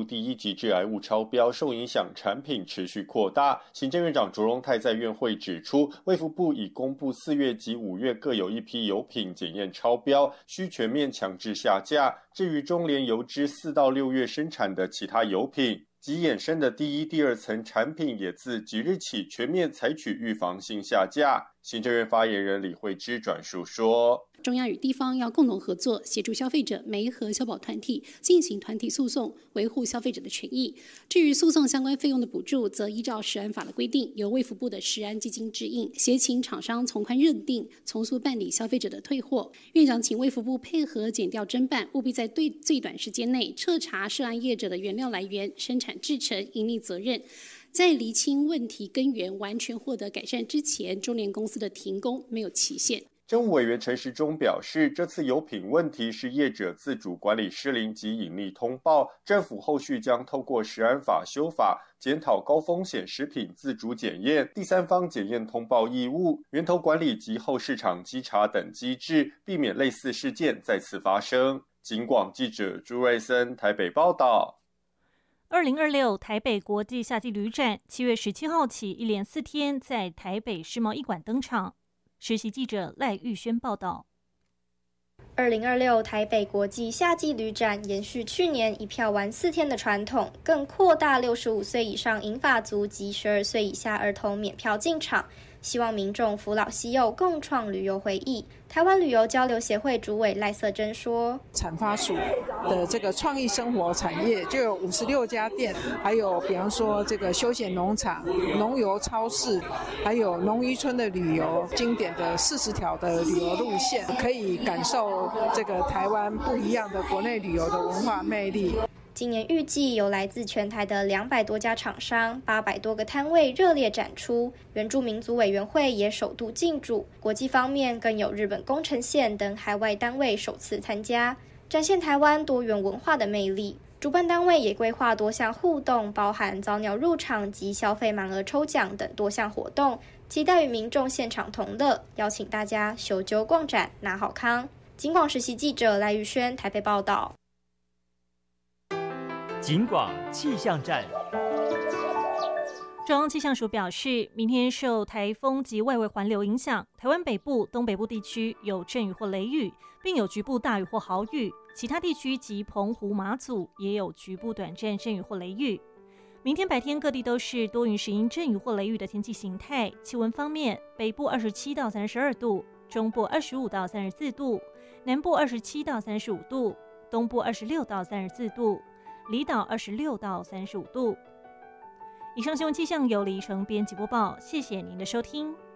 第一级致癌物超标，受影响产品持续扩大。行政院长卓荣泰在院会指出，卫福部已公布4月及5月各有一批油品检验超标，需全面强制下架。至于中联油脂4到6月生产的其他油品及衍生的第1、第2层产品，也自即日起全面采取预防性下架。行政院发言人李惠芝转述说， 中央与地方要共同合作，协助消费者媒合消保团体进行团体诉讼，维护消费者的权益。至于诉讼相关费用的补助，则依照食安法的规定，由卫福部的食安基金支应，协请厂商从宽认定，从速办理消费者的退货。院长请卫福部配合检调侦办，务必在最短时间内彻查涉案业者的原料来源、生产制程、营利责任。在厘清问题根源、完全获得改善之前，中联公司的停工没有期限。 政务委员陈时中表示，这次油品问题是业者自主管理失灵及隐匿通报，政府后续将透过食安法修法，检讨高风险食品自主检验、第三方检验通报义务、源头管理及后市场稽查等机制，避免类似事件再次发生。警广记者朱瑞森台北报道。 2026台北国际夏季旅展7月17号起一连4天在台北世贸一馆登场。实习记者赖玉轩报道。 2026台北国际夏季旅展延续去年一票玩4天的传统，更扩大65岁以上银发族及12岁以下儿童免票进场，希望民众扶老携幼，共创旅游回忆。台湾旅游交流协会主委赖瑟珍说， 产发署的这个创意生活产业就有56家店，还有比方说这个休闲农场、农游超市，还有农渔村的旅游，经典的40条的旅游路线，可以感受这个台湾不一样的国内旅游的文化魅力。 今年预计有来自全台的200多家厂商、800多个摊位热烈展出，原住民族委员会也首度进驻，国际方面更有日本宫城县等海外单位首次参加，展现台湾多元文化的魅力。主办单位也规划多项互动，包含早鸟入场及消费满额抽奖等多项活动，期待与民众现场同乐，邀请大家修究逛展拿好康。警广实习记者赖玉轩台北报道。 警广气象站。 中央气象署表示，明天受台风及外围环流影响，台湾北部、东北部地区有阵雨或雷雨，并有局部大雨或豪雨；其他地区及澎湖、马祖也有局部短暂阵雨或雷雨。明天白天各地都是多云时阴阵雨或雷雨的天气形态。气温方面，北部27到32度，中部25到34度，南部27到35度，东部26到34度。离岛26到35度。以上新闻气象由李成编辑播报，谢谢您的收听。